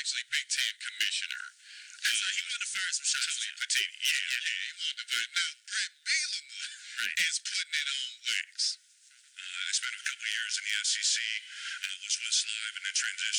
was a Big Ten commissioner. He wanted to fire some shots. Tony Petitti. Yeah, he wanted to put it. Now, Brett Bielema is putting it on wax. I spent a couple of years in the SEC, was with Live, and then transitioned